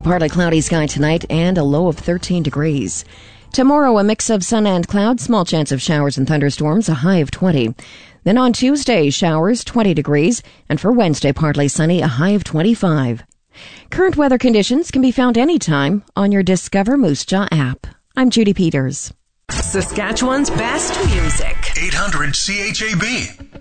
Partly cloudy sky tonight and a low of 13 degrees. Tomorrow, a mix of sun and clouds, small chance of showers and thunderstorms, a high of 20. Then on Tuesday, showers, 20 degrees, and for Wednesday, partly sunny, a high of 25. Current weather conditions can be found anytime on your Discover Moose Jaw app. I'm Judy Peters. Saskatchewan's best music. 800 CHAB.